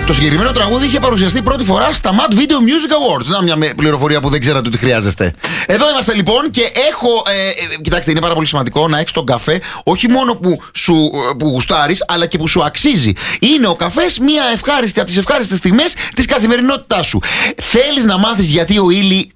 Το συγκεκριμένο τραγούδι είχε παρουσιαστεί πρώτη φορά στα Mad Video Music Awards. Να, μια πληροφορία που δεν ξέρατε ότι χρειάζεστε. Εδώ είμαστε λοιπόν και έχω. Κοιτάξτε, είναι πάρα πολύ σημαντικό να έχεις τον καφέ όχι μόνο που γουστάρεις, αλλά και που σου αξίζει. Είναι ο καφές μια ευχάριστη από τις ευχάριστες στιγμές της καθημερινότητάς σου. Θέλεις να μάθεις γιατί ο ήλι.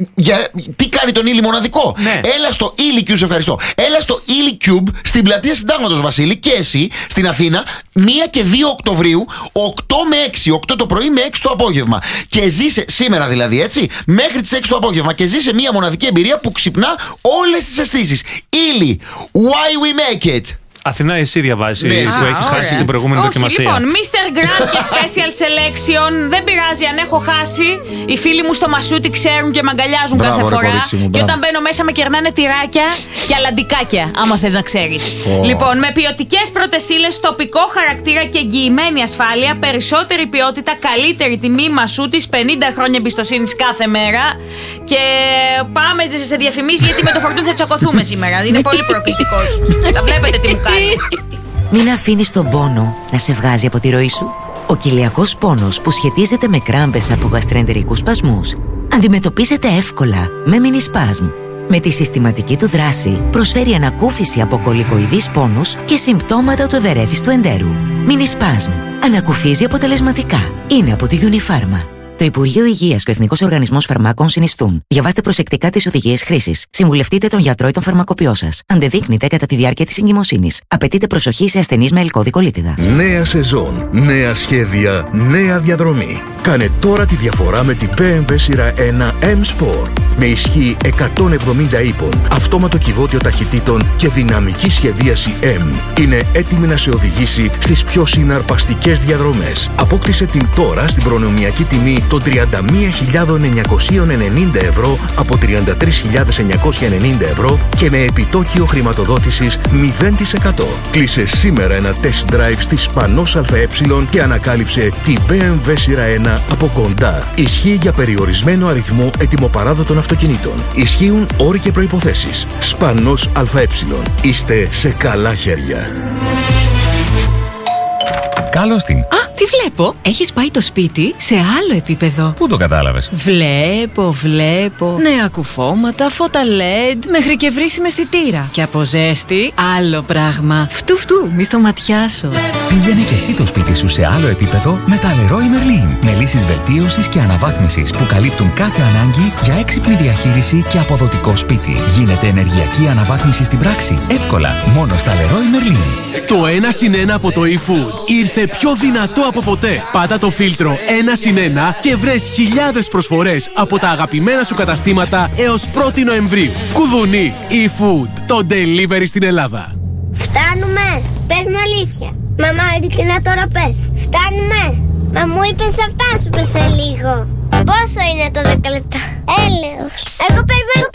Τι κάνει τον ήλι μοναδικό? Ναι. Έλα στο ήλι Cube, σε ευχαριστώ. Έλα στο ήλι Cube στην πλατεία Συντάγματος, Βασίλη, και εσύ στην Αθήνα 1 και 2 Οκτωβρίου 8 με 6, 8 το πρωί με 6 το απόγευμα. Και ζήσε, σήμερα δηλαδή, έτσι, μέχρι τις 6 το απόγευμα, και ζήσε μια μοναδική εμπειρία που ξυπνά όλες τις αισθήσεις. Ήλι, why we make it. Αθηνά, εσύ διαβάζεις που έχεις χάσει στην προηγούμενη δοκιμασία. Λοιπόν, Mr. Grant και Special Selection. Δεν πειράζει αν έχω χάσει. Οι φίλοι μου στο Μασούτι ξέρουν και με αγκαλιάζουν κάθε φορά. Και όταν μπαίνω μέσα με κερνάνε τυράκια και αλαντικάκια, άμα θες να ξέρεις. Λοιπόν, με ποιοτικές πρώτες ύλες, τοπικό χαρακτήρα και εγγυημένη ασφάλεια, περισσότερη ποιότητα, καλύτερη τιμή. Μασούτης, 50 χρόνια εμπιστοσύνης κάθε μέρα. Και πάμε σε διαφημίσεις, γιατί με το Φορτούν θα τσακωθούμε σήμερα. Είναι πολύ προκλητικός. Τα βλέπετε τι μου κάνει. Μην αφήνεις τον πόνο να σε βγάζει από τη ροή σου. Ο κοιλιακός πόνος, που σχετίζεται με κράμπες από γαστρεντερικούς σπασμούς, αντιμετωπίζεται εύκολα με Minispasm. Με τη συστηματική του δράση προσφέρει ανακούφιση από κολικοειδείς πόνους και συμπτώματα του ευερέθιστου εντέρου. Minispasm. Ανακουφίζει αποτελεσματικά. Είναι από τη Unifarma. Το Υπουργείο Υγείας και ο Εθνικός Οργανισμός Φαρμάκων συνιστούν. Διαβάστε προσεκτικά τις οδηγίες χρήσης. Συμβουλευτείτε τον γιατρό ή τον φαρμακοποιό σας. Αντεδείκνυται κατά τη διάρκεια της εγκυμοσύνης. Απαιτείται προσοχή σε ασθενείς με ελκώδη κολίτιδα. Νέα σεζόν, νέα σχέδια, νέα διαδρομή. Κάνε τώρα τη διαφορά με την BMW σειρά 1 M-Sport. Με ισχύ 170 ύπων, αυτόματο κυβότιο ταχυτήτων και δυναμική σχεδίαση M. Είναι έτοιμη να σε οδηγήσει στις πιο συναρπαστικές διαδρομές. Απόκτησε την τώρα στην προνομιακή τιμή των 31.990 ευρώ από 33.990 ευρώ και με επιτόκιο χρηματοδότησης 0%. Κλείσε σήμερα ένα test drive στη Σπανός ΑΕ και ανακάλυψε την BMW σειρά 1 από κοντά. Ισχύει για περιορισμένο αριθμό ετοιμοπαράδοτων αυτοκινήτων. Ισχύουν όροι και προϋποθέσεις. Σπανός ΑΕ. Είστε σε καλά χέρια. Καλώς την. Τι βλέπω? Έχεις πάει το σπίτι σε άλλο επίπεδο. Πού το κατάλαβες? Βλέπω. Νέα κουφώματα, φώτα LED, μέχρι και βρύσιμη αισθητήρα. Και από ζέστη, άλλο πράγμα. Φτου, μη στο ματιάσω. Πήγαινε και εσύ το σπίτι σου σε άλλο επίπεδο με τα Leroy Merlin. Με λύσεις βελτίωσης και αναβάθμισης που καλύπτουν κάθε ανάγκη για έξυπνη διαχείριση και αποδοτικό σπίτι. Γίνεται ενεργειακή αναβάθμιση στην πράξη. Εύκολα, μόνο στα Leroy Merlin. Το 1+1 από το eFood ήρθε πιο δυνατό από ποτέ. Πάτα το φίλτρο 1+1 και βρες χιλιάδες προσφορές από τα αγαπημένα σου καταστήματα έως 1η Νοεμβρίου. Κουδουνί eFood, το delivery στην Ελλάδα. Φτάνουμε. Πες μου αλήθεια. Μαμά, ειλικρινά τώρα πες. Φτάνουμε. Μα μου είπες θα φτάσουμε σε λίγο. Πόσο είναι το 10 λεπτά? Έλεος. Εγώ περιμένω